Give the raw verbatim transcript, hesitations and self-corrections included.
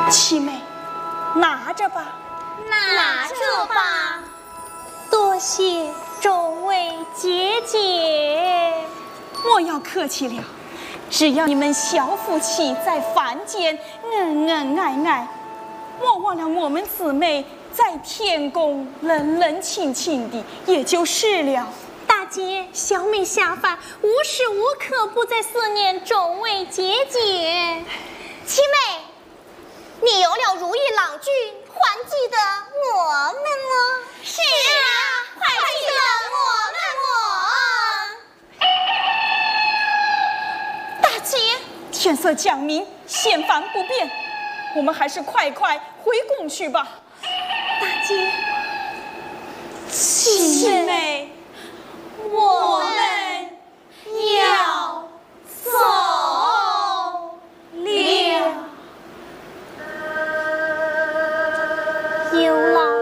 七妹，拿着吧， 拿着吧。 多谢众位姐姐， 莫要客气了。只要你们小夫妻在凡间恩恩爱爱，莫忘了我们姊妹在天宫冷冷清清的，也就是了。 大姐，小妹下凡无时无刻不在思念众位姐姐。 七妹，你有了如意郎君，还记得我们吗？ 是啊， 还记得我们大姐，天色将明，仙凡不便，我们还是快快回宫去吧。 大姐， 七妹， 我们要走了。 有劳